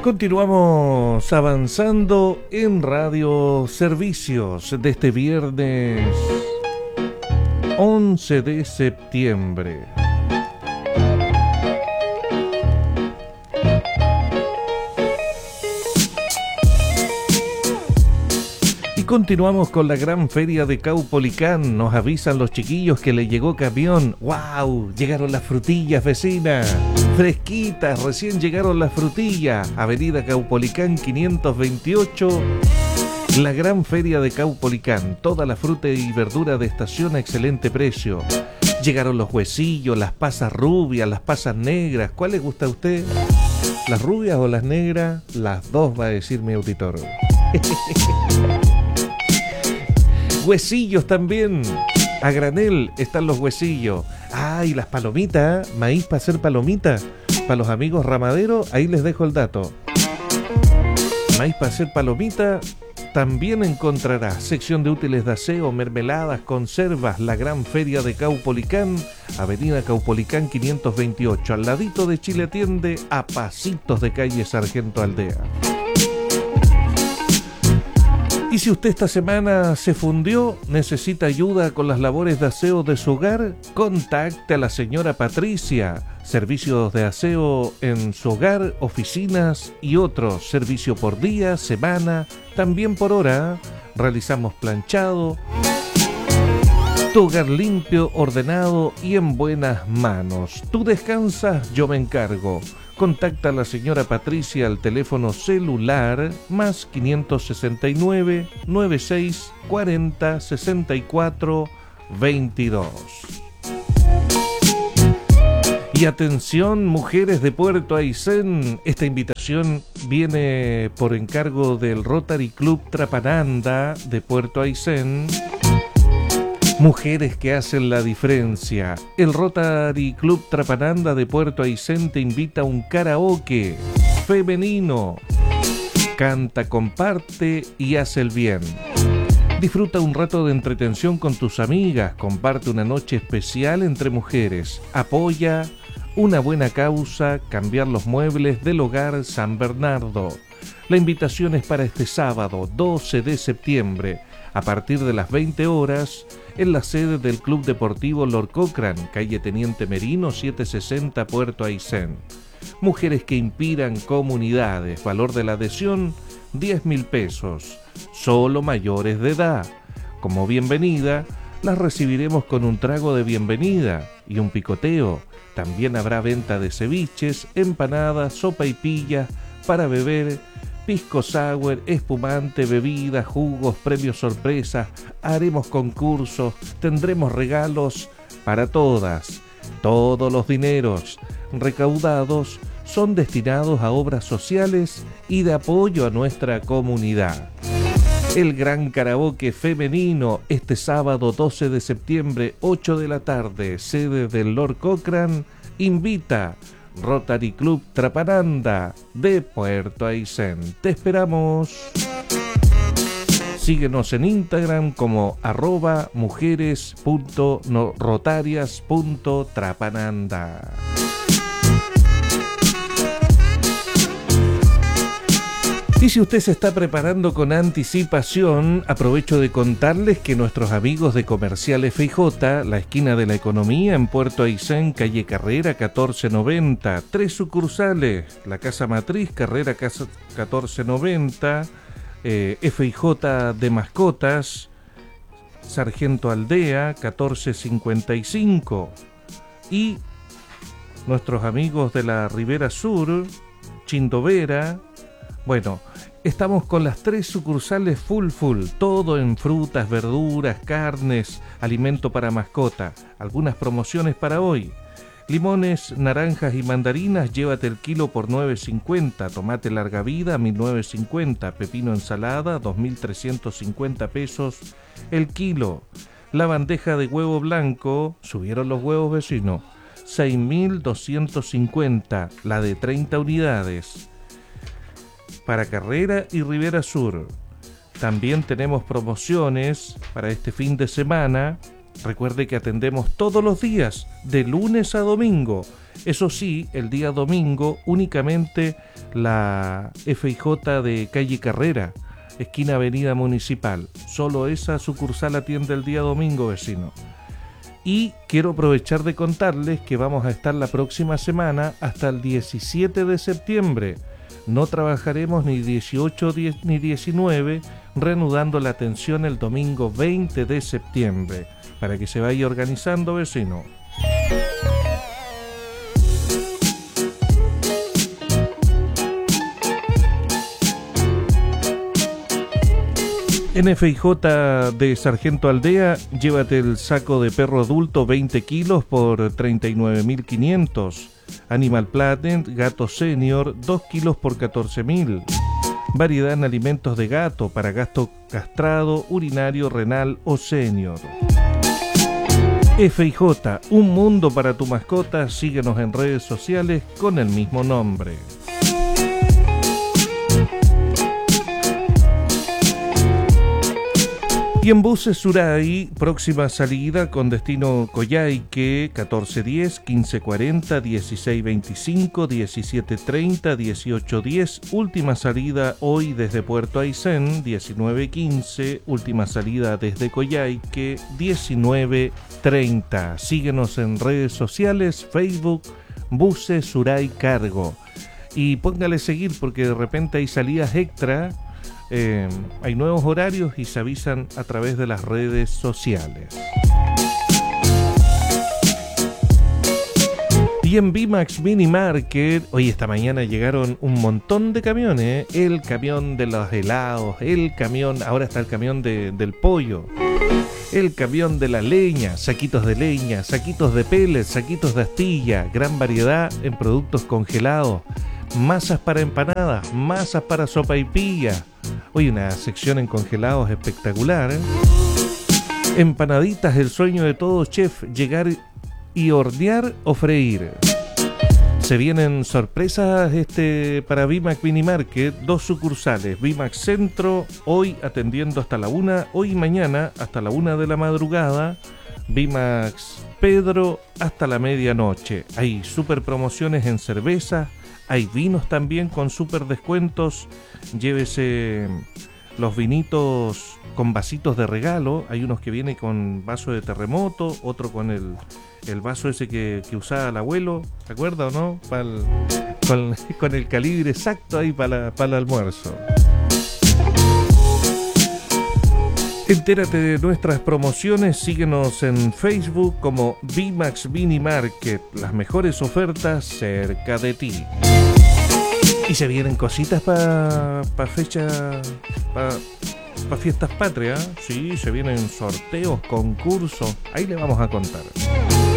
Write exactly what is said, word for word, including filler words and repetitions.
Continuamos avanzando en Radio Servicios de este viernes once de septiembre. Y continuamos con la gran feria de Caupolicán. Nos avisan los chiquillos que le llegó camión. ¡Wow! Llegaron las frutillas, vecina. Fresquitas, recién llegaron las frutillas. Avenida Caupolicán quinientos veintiocho. La gran feria de Caupolicán. Toda la fruta y verdura de estación a excelente precio. Llegaron los huesillos, las pasas rubias, las pasas negras. ¿Cuál le gusta a usted? ¿Las rubias o las negras? Las dos, va a decir mi auditor. Huesillos también. A granel están los huesillos. Ah, y las palomitas, maíz para hacer palomitas. Para los amigos ramaderos, ahí les dejo el dato. Maíz para hacer palomita. También encontrará sección de útiles de aseo, mermeladas, conservas, la gran feria de Caupolicán, avenida Caupolicán quinientos veintiocho, al ladito de Chile Atiende, a pasitos de calle Sargento Aldea. Y si usted esta semana se fundió, necesita ayuda con las labores de aseo de su hogar, contacte a la señora Patricia. Servicios de aseo en su hogar, oficinas y otros. Servicio por día, semana, también por hora. Realizamos planchado. Tu hogar limpio, ordenado y en buenas manos. Tú descansas, yo me encargo. Contacta a la señora Patricia al teléfono celular más quinientos sesenta y nueve, noventa y seis, cuarenta, sesenta y cuatro, veintidós. Y atención, mujeres de Puerto Aysén, esta invitación viene por encargo del Rotary Club Trapananda de Puerto Aysén. Mujeres que hacen la diferencia. El Rotary Club Trapananda de Puerto Aysén te invita a un karaoke femenino. Canta, comparte y hace el bien. Disfruta un rato de entretención con tus amigas. Comparte una noche especial entre mujeres. Apoya una buena causa, cambiar los muebles del hogar San Bernardo. La invitación es para este sábado, doce de septiembre, a partir de las veinte horas, en la sede del Club Deportivo Lord Cochrane, calle Teniente Merino, setecientos sesenta, Puerto Aysén. Mujeres que inspiran comunidades. Valor de la adhesión, diez mil pesos. Solo mayores de edad. Como bienvenida, las recibiremos con un trago de bienvenida y un picoteo. También habrá venta de ceviches, empanadas, sopa y pilla para beber, pisco sour, espumante, bebidas, jugos, premios sorpresa. Haremos concursos, tendremos regalos para todas. Todos los dineros recaudados son destinados a obras sociales y de apoyo a nuestra comunidad. El gran karaoke femenino este sábado doce de septiembre, ocho de la tarde, sede del Lord Cochrane, invita Rotary Club Trapananda de Puerto Aysén. Te esperamos. Síguenos en Instagram como arroba mujeres punto rotarias punto trapananda. Y si usted se está preparando con anticipación, aprovecho de contarles que nuestros amigos de Comercial F I J, la esquina de la economía en Puerto Aysén, calle Carrera catorce noventa, tres sucursales, la Casa Matriz, Carrera catorce noventa, eh, F I J de Mascotas, Sargento Aldea catorce cincuenta y cinco, y nuestros amigos de la Ribera Sur, Chindovera. Bueno, estamos con las tres sucursales full full, todo en frutas, verduras, carnes, alimento para mascota. Algunas promociones para hoy. Limones, naranjas y mandarinas, llévate el kilo por nueve cincuenta. Tomate larga vida, mil novecientos cincuenta. Pepino ensalada, dos mil trescientos cincuenta pesos el kilo. La bandeja de huevo blanco, subieron los huevos vecinos, seis mil doscientos cincuenta, la de treinta unidades. Para Carrera y Ribera Sur. También tenemos promociones para este fin de semana. Recuerde que atendemos todos los días, de lunes a domingo. Eso sí, el día domingo únicamente la F I J de calle Carrera, esquina Avenida Municipal. Solo esa sucursal atiende el día domingo, vecino. Y quiero aprovechar de contarles que vamos a estar la próxima semana hasta el diecisiete de septiembre. No trabajaremos ni dieciocho ni diecinueve, reanudando la atención el domingo veinte de septiembre. Para que se vaya organizando, vecino. En F I J de Sargento Aldea, llévate el saco de perro adulto veinte kilos por treinta y nueve mil quinientos. Animal Planet, gato senior, dos kilos por catorce mil. Variedad en alimentos de gato para gato castrado, urinario, renal o senior. F I J, un mundo para tu mascota. Síguenos en redes sociales con el mismo nombre. Y en Buses Suray, próxima salida con destino Coyhaique, catorce diez, quince cuarenta, dieciséis veinticinco, diecisiete treinta, dieciocho diez. Última salida hoy desde Puerto Aysén, diecinueve quince. Última salida desde Coyhaique, diecinueve treinta. Síguenos en redes sociales, Facebook, Buses Suray Cargo. Y póngale seguir porque de repente hay salidas extra. Eh, hay nuevos horarios y se avisan a través de las redes sociales. Y en Bimax Mini Market, hoy esta mañana llegaron un montón de camiones, ¿eh? El camión de los helados, el camión, ahora está el camión de, del pollo, el camión de la leña, saquitos de leña, saquitos de pellets, saquitos de astilla, gran variedad en productos congelados, masas para empanadas, masas para sopaipilla. Hoy una sección en congelados espectacular, ¿eh? Empanaditas, el sueño de todo chef, llegar y hornear o freír. Se vienen sorpresas este para Bimax Mini Market, dos sucursales, Bimax Centro, hoy atendiendo hasta la una, hoy y mañana hasta la una de la madrugada, Bimax Pedro hasta la medianoche. Hay super promociones en cerveza, hay vinos también con super descuentos. Llévese los vinitos con vasitos de regalo. Hay unos que vienen con vaso de terremoto, otro con el, el vaso ese que, que usaba el abuelo, ¿se acuerda o no? Pa'l, con, con el calibre exacto ahí para el almuerzo. Entérate de nuestras promociones, síguenos en Facebook como Bimax Mini Market, las mejores ofertas cerca de ti. Y se vienen cositas para pa fecha, para pa fiestas patrias, sí, se vienen sorteos, concursos, ahí le vamos a contar.